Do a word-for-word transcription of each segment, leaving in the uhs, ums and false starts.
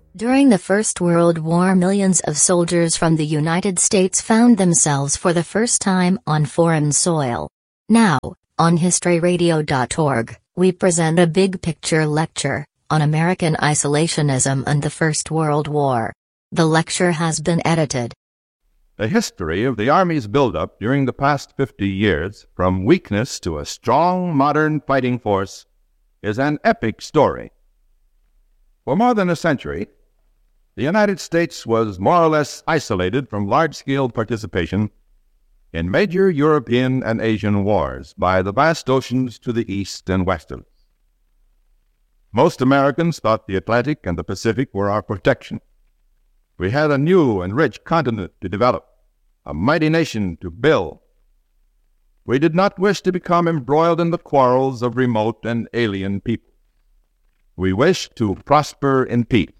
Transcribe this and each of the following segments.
During the First World War, millions of soldiers from the United States found themselves for the first time on foreign soil. Now, on history radio dot org, we present a big picture lecture on American isolationism and the First World War. The lecture has been edited. The history of the Army's buildup during the past fifty years, from weakness to a strong modern fighting force, is an epic story. For more than a century, the United States was more or less isolated from large-scale participation in major European and Asian wars by the vast oceans to the east and west of us. Most Americans thought the Atlantic and the Pacific were our protection. We had a new and rich continent to develop, a mighty nation to build. We did not wish to become embroiled in the quarrels of remote and alien people. We wished to prosper in peace.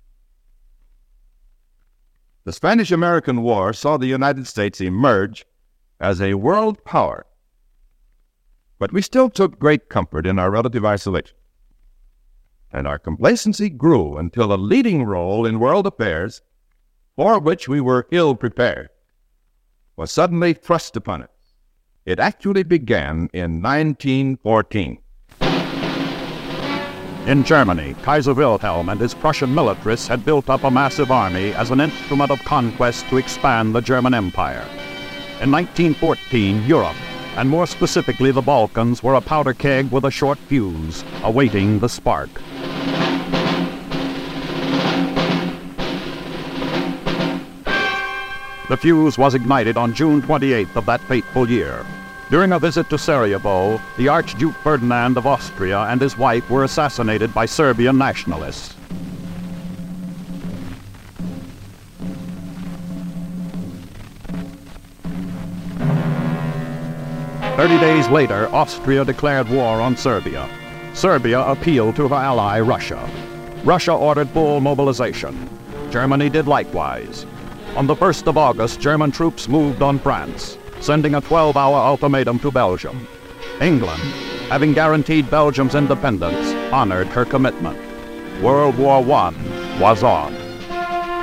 The Spanish-American War saw the United States emerge as a world power, but we still took great comfort in our relative isolation, and our complacency grew until a leading role in world affairs, for which we were ill prepared, was suddenly thrust upon us. It actually began in nineteen fourteen. In Germany, Kaiser Wilhelm and his Prussian militarists had built up a massive army as an instrument of conquest to expand the German Empire. In nineteen fourteen, Europe, and more specifically the Balkans, were a powder keg with a short fuse, awaiting the spark. The fuse was ignited on June twenty-eighth of that fateful year. During a visit to Sarajevo, the Archduke Ferdinand of Austria and his wife were assassinated by Serbian nationalists. Thirty days later, Austria declared war on Serbia. Serbia appealed to her ally, Russia. Russia ordered full mobilization. Germany did likewise. On the first of August, German troops moved on France, sending a twelve-hour ultimatum to Belgium. England, having guaranteed Belgium's independence, honored her commitment. World War One was on.